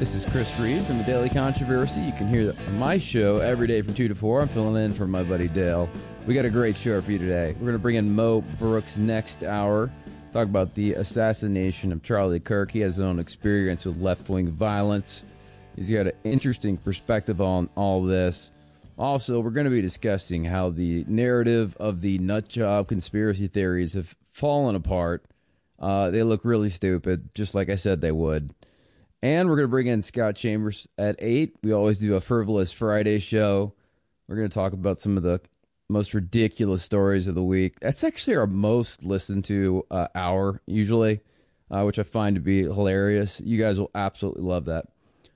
This is Chris Reed from the Daily Controversy. You can hear my show every day from 2 to 4. I'm filling in for my buddy Dale. We got a great show for you today. We're going to bring in Mo Brooks next hour, talk about the assassination of Charlie Kirk. He has his own experience with left-wing violence. He's got an interesting perspective on all this. Also, we're going to be discussing how the narrative of the nutjob conspiracy theories have fallen apart. They look really stupid, just like I said they would. And we're going to bring in Scott Chambers at 8. We always do a Frivolous Friday show. We're going to talk about some of the most ridiculous stories of the week. That's actually our most listened to hour, usually, which I find to be hilarious. You guys will absolutely love that.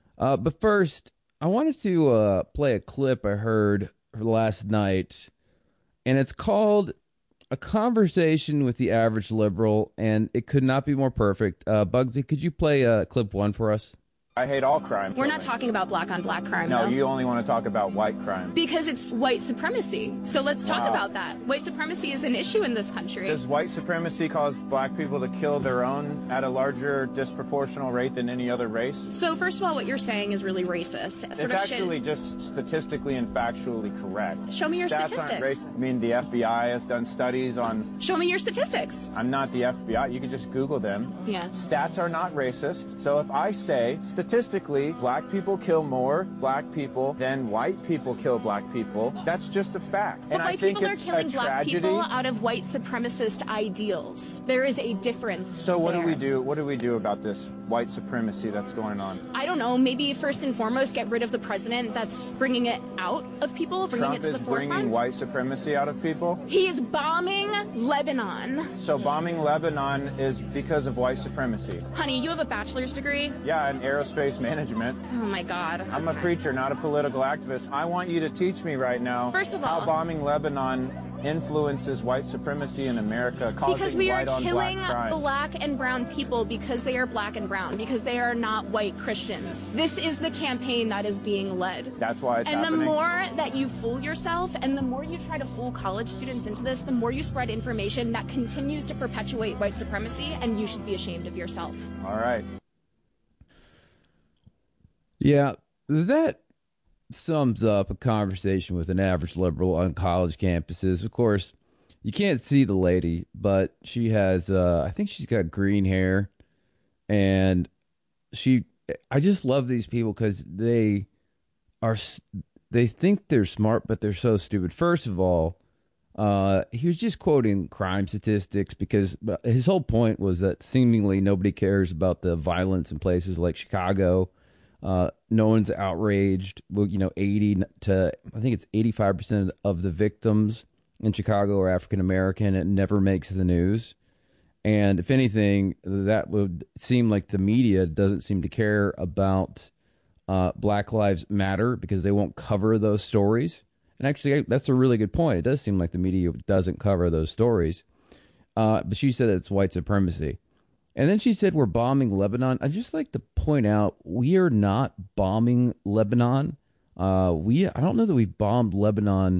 But first, I wanted to play a clip I heard last night, and it's called A Conversation with the Average Liberal, and it could not be more perfect. Bugsy, could you play clip 1 for us? I hate all crime. We're not talking about black on black crime. No, though. you only want to talk about white crime. Because it's white supremacy. So let's talk about that. White supremacy is an issue in this country. Does white supremacy cause black people to kill their own at a larger disproportional rate than any other race? So first of all, what you're saying is really racist. It's actually just statistically and factually correct. Show me your Stats statistics. Aren't I mean, the FBI has done studies on... Show me your statistics. I'm not the FBI. You can just Google them. Yeah. Stats are not racist. So if I say, statistically, black people kill more black people than white people kill black people, that's just a fact. But white people are killing black people out of white supremacist ideals. There is a difference. So what do we do? What do we do about this white supremacy that's going on? I don't know. Maybe first and foremost, get rid of the president that's bringing it out of people, bringing it to the forefront. Trump is bringing white supremacy out of people? He is bombing Lebanon. So bombing Lebanon is because of white supremacy? Honey, you have a bachelor's degree? Yeah, in aerospace management. Oh my God. I'm a preacher, not a political activist. I want you to teach me right now first of all, how bombing Lebanon influences white supremacy in America, causing because we are killing black and brown people because they are black and brown, because they are not white Christians. This is the campaign that is being led. That's why it's happening. And the more that you fool yourself and the more you try to fool college students into this, the more you spread information that continues to perpetuate white supremacy, and you should be ashamed of yourself. All right. Yeah, that sums up a conversation with an average liberal on college campuses. Of course, you can't see the lady, but she has, I think she's got green hair, and I just love these people because they think they're smart, but they're so stupid. First of all, he was just quoting crime statistics because his whole point was that seemingly nobody cares about the violence in places like Chicago. No one's outraged. Well, 80 to, I think it's 85% of the victims in Chicago are African American. It never makes the news. And if anything, that would seem like the media doesn't seem to care about Black Lives Matter because they won't cover those stories. And actually, that's a really good point. It does seem like the media doesn't cover those stories. But she said it's white supremacy. And then she said, we're bombing Lebanon. I'd just like to point out, we are not bombing Lebanon. I don't know that we've bombed Lebanon.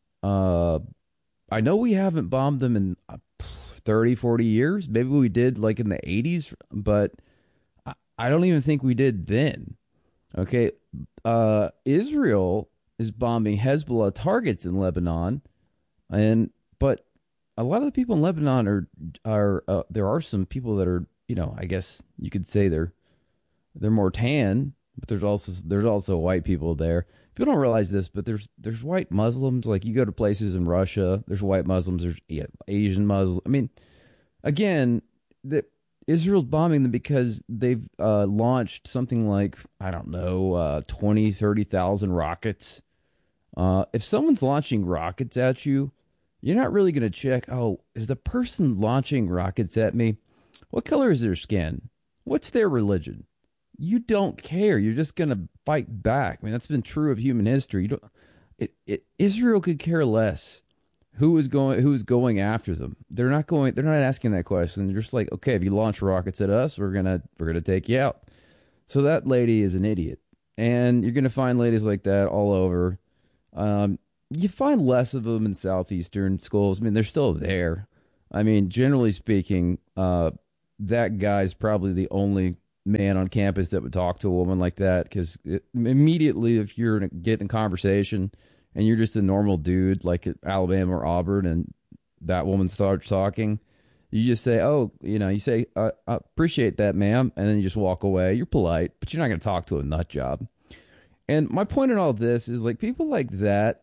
I know we haven't bombed them in 30, 40 years. Maybe we did like in the 80s, but I don't even think we did then. Okay. Israel is bombing Hezbollah targets in Lebanon. But a lot of the people in Lebanon are there are some people that are, I guess you could say they're more tan, but there's also white people there. People don't realize this, but there's white Muslims. Like you go to places in Russia, there's white Muslims, there's Asian Muslims. I mean, again, Israel's bombing them because they've launched something like, I don't know, 20, 30,000 rockets. If someone's launching rockets at you, you're not really going to check, is the person launching rockets at me? What color is their skin? What's their religion? You don't care. You're just going to fight back. I mean, that's been true of human history. Israel could care less who is going after them. They're not asking that question. They're just like, okay, if you launch rockets at us, we're going to take you out. So that lady is an idiot. And you're going to find ladies like that all over. You find less of them in southeastern schools. I mean, they're still there. I mean, generally speaking, that guy's probably the only man on campus that would talk to a woman like that, because immediately if you're getting a conversation and you're just a normal dude like at Alabama or Auburn and that woman starts talking, you just say, oh, you say, I appreciate that, ma'am, and then you just walk away. You're polite, but you're not going to talk to a nut job. And my point in all this is, like, people like that,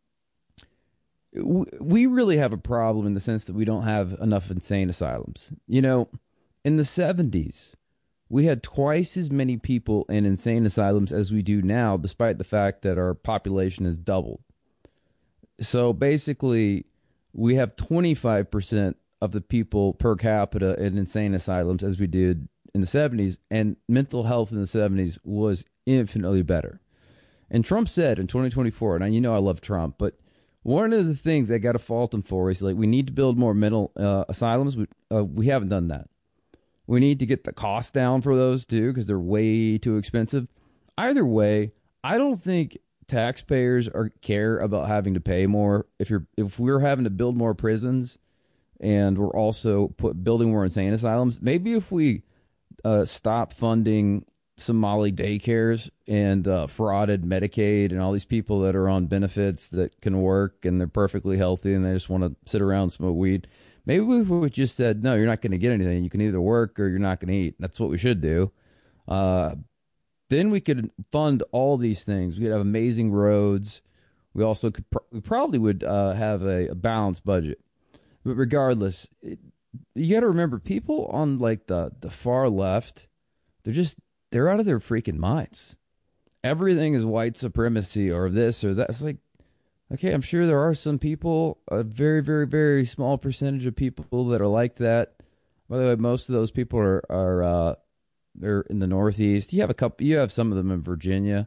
we really have a problem in the sense that we don't have enough insane asylums. In the 70s, we had twice as many people in insane asylums as we do now, despite the fact that our population has doubled. So basically, we have 25% of the people per capita in insane asylums as we did in the 70s, and mental health in the 70s was infinitely better. And Trump said in 2024, and I love Trump, but one of the things I got to fault him for is, like, we need to build more mental asylums. We haven't done that. We need to get the cost down for those too, because they're way too expensive. Either way, I don't think taxpayers care about having to pay more. If we're having to build more prisons and we're also building more insane asylums, maybe if we stop funding Somali daycares and frauded Medicaid and all these people that are on benefits that can work and they're perfectly healthy and they just want to sit around and smoke weed. Maybe if we just said, no, you're not going to get anything. You can either work or you're not going to eat. That's what we should do. Then we could fund all these things. We could have amazing roads. We also we probably would have a balanced budget. But regardless, you got to remember, people on like the far left, they're out of their freaking minds. Everything is white supremacy or this or that. It's like, okay, I'm sure there are some people, a very, very, very small percentage of people that are like that. By the way, most of those people are they're in the Northeast. You have some of them in Virginia.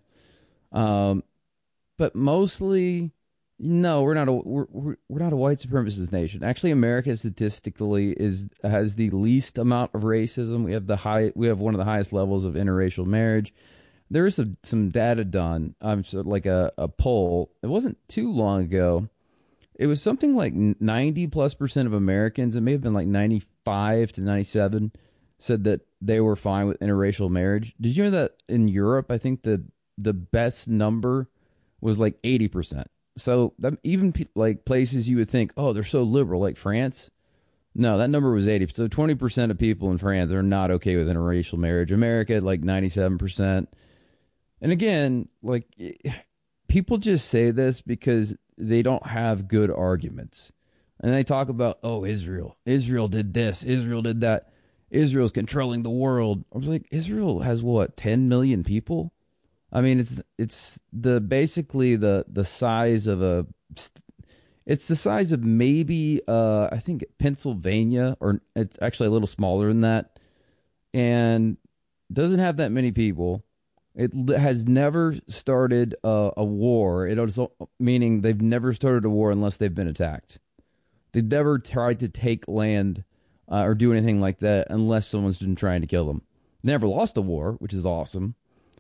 But mostly, no, we're not a white supremacist nation. Actually, America statistically has the least amount of racism. We have one of the highest levels of interracial marriage. There is some data done, like a poll. It wasn't too long ago. It was something like 90+% of Americans, it may have been like 95 to 97, said that they were fine with interracial marriage. Did you know that in Europe, I think the best number was like 80%. So that even like places you would think, oh, they're so liberal, like France. No, that number was 80. So 20% of people in France are not okay with interracial marriage. America, like 97%. And again, like, people just say this because they don't have good arguments. And they talk about, oh, Israel did this, Israel did that. Israel's controlling the world. I was like, Israel has what, 10 million people? I mean, it's basically the size of it's the size of maybe I think Pennsylvania, or it's actually a little smaller than that, and doesn't have that many people. It has never started a war. Meaning they've never started a war unless they've been attacked. They've never tried to take land or do anything like that unless someone's been trying to kill them. They never lost a war, which is awesome.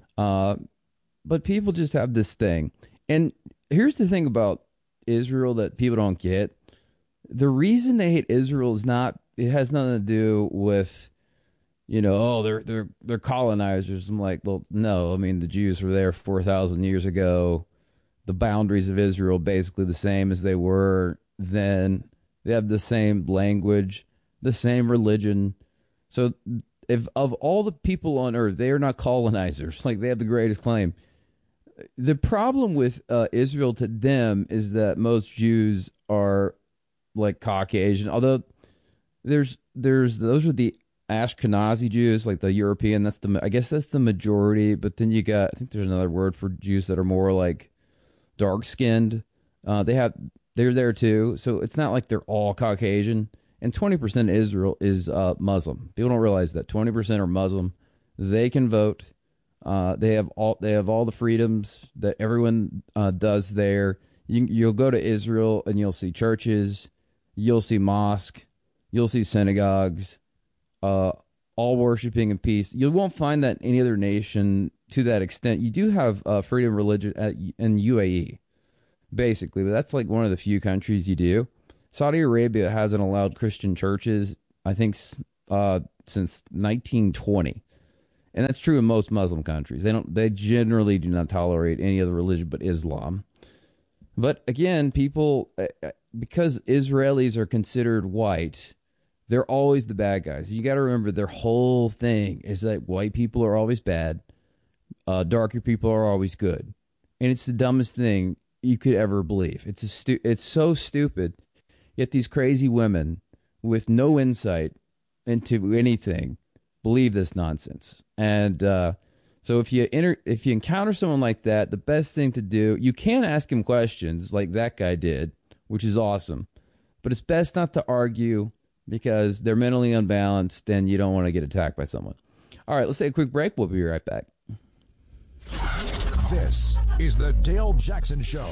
But people just have this thing. And here's the thing about Israel that people don't get. The reason they hate Israel it has nothing to do with, they're colonizers. I'm like, well, no, I mean, the Jews were there 4,000 years ago. The boundaries of Israel basically the same as they were then. They have the same language, the same religion. So if of all the people on earth, they are not colonizers, like they have the greatest claim. The problem with Israel to them is that most Jews are like Caucasian, although those are the Ashkenazi Jews, like the European. I guess that's the majority. But then you got, I think there's another word for Jews that are more like dark skinned. They're there too. So it's not like they're all Caucasian. And 20% of Israel is Muslim. People don't realize that 20% are Muslim. They can vote. They have all the freedoms that everyone does there. You'll go to Israel and you'll see churches, you'll see mosques, you'll see synagogues, all worshiping in peace. You won't find that in any other nation to that extent. You do have freedom of religion in UAE, basically, but that's like one of the few countries you do. Saudi Arabia hasn't allowed Christian churches, I think, since 1920. And that's true in most Muslim countries. They generally do not tolerate any other religion but Islam. But again, people, because Israelis are considered white, they're always the bad guys. You got to remember their whole thing is that white people are always bad, darker people are always good. And it's the dumbest thing you could ever believe. It's so stupid. Yet these crazy women with no insight into anything believe this nonsense. And so if you encounter someone like that, the best thing to do, you can ask him questions like that guy did, which is awesome. But it's best not to argue because they're mentally unbalanced and you don't want to get attacked by someone. All right, let's take a quick break. We'll be right back. This is the Dale Jackson Show.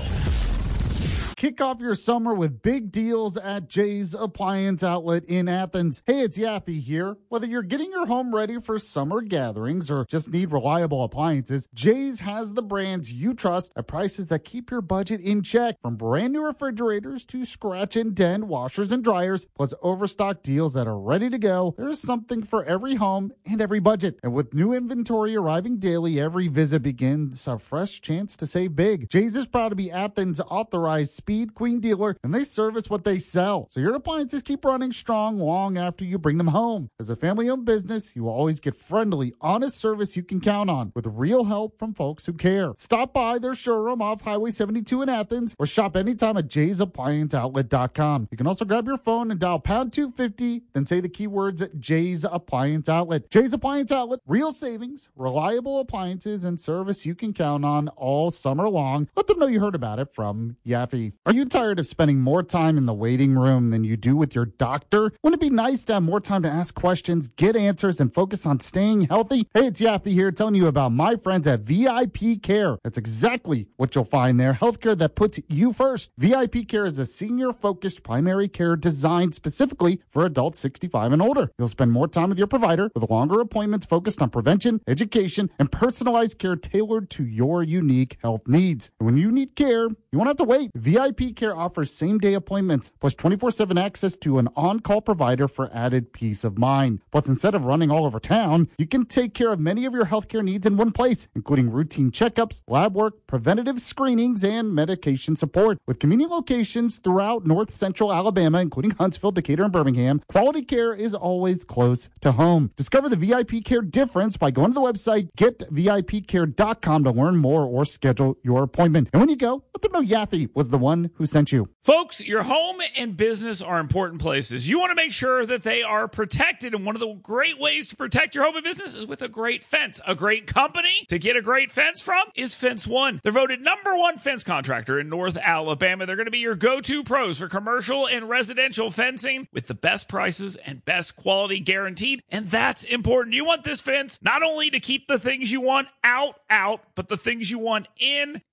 Kick off your summer with big deals at Jay's Appliance Outlet in Athens. Hey, it's Yaffe here. Whether you're getting your home ready for summer gatherings or just need reliable appliances, Jay's has the brands you trust at prices that keep your budget in check. From brand new refrigerators to scratch and dent washers and dryers, plus overstock deals that are ready to go, there's something for every home and every budget. And with new inventory arriving daily, every visit begins a fresh chance to save big. Jay's is proud to be Athens' authorized Speed Queen dealer, and they service what they sell. So your appliances keep running strong long after you bring them home. As a family-owned business, you will always get friendly, honest service you can count on with real help from folks who care. Stop by their showroom off Highway 72 in Athens or shop anytime at jaysapplianceoutlet.com. You can also grab your phone and dial pound 250, then say the keywords at Jay's Appliance Outlet. Jay's Appliance Outlet, real savings, reliable appliances, and service you can count on all summer long. Let them know you heard about it from Yaffe. Are you tired of spending more time in the waiting room than you do with your doctor? Wouldn't it be nice to have more time to ask questions, get answers, and focus on staying healthy? Hey, it's Yaffe here telling you about my friends at VIP Care. That's exactly what you'll find there. Healthcare that puts you first. VIP Care is a senior-focused primary care designed specifically for adults 65 and older. You'll spend more time with your provider with longer appointments focused on prevention, education, and personalized care tailored to your unique health needs. And when you need care, you won't have to wait. VIP Care offers same-day appointments, plus 24/7 access to an on-call provider for added peace of mind. Plus, instead of running all over town, you can take care of many of your healthcare needs in one place, including routine checkups, lab work, preventative screenings, and medication support. With convenient locations throughout North Central Alabama, including Huntsville, Decatur, and Birmingham, quality care is always close to home. Discover the VIP Care difference by going to the website getvipcare.com to learn more or schedule your appointment. And when you go, let them know Yaffe was the one who sent you. Folks, your home and business are important places. You want to make sure that they are protected, and one of the great ways to protect your home and business is with a great fence. A great company to get a great fence from is Fence One. They're voted #1 fence contractor in North Alabama. They're going to be your go-to pros for commercial and residential fencing with the best prices and best quality guaranteed, and that's important. You want this fence not only to keep the things you want out, but the things you want in,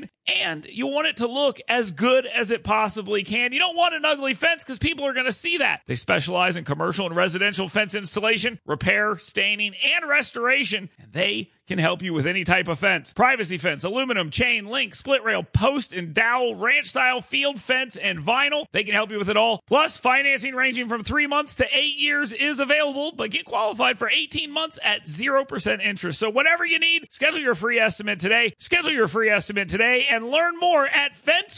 and you want it to look as good as it possibly can. You don't want an ugly fence because people are going to see that. They specialize in commercial and residential fence installation, repair, staining, and restoration, and they can help you with any type of fence. Privacy fence, aluminum, chain, link, split rail, post and dowel, ranch style, field fence, and vinyl. They can help you with it all. Plus, financing ranging from 3 months to 8 years is available, but get qualified for 18 months at 0% interest. So whatever you need, schedule your free estimate today. Schedule your free estimate today and learn more at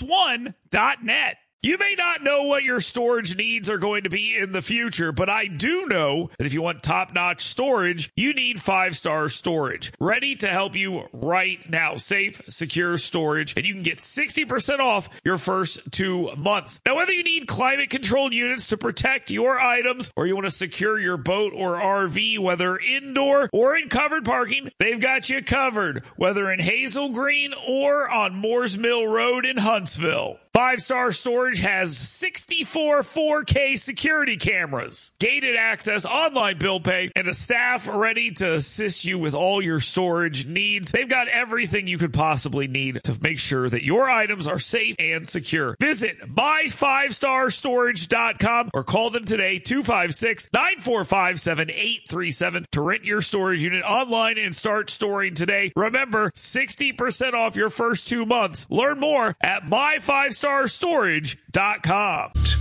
fence1.net. You may not know what your storage needs are going to be in the future, but I do know that if you want top-notch storage, you need 5-Star Storage. Ready to help you right now. Safe, secure storage, and you can get 60% off your first 2 months. Now, whether you need climate-controlled units to protect your items or you want to secure your boat or RV, whether indoor or in covered parking, they've got you covered, whether in Hazel Green or on Moores Mill Road in Huntsville. 5-Star Storage has 64 4K security cameras, gated access, online bill pay, and a staff ready to assist you with all your storage needs. They've got everything you could possibly need to make sure that your items are safe and secure. Visit buy5starstorage.com or call them today, 256-945-7837 to rent your storage unit online and start storing today. Remember, 60% off your first 2 months. Learn more at my5starstorage.com.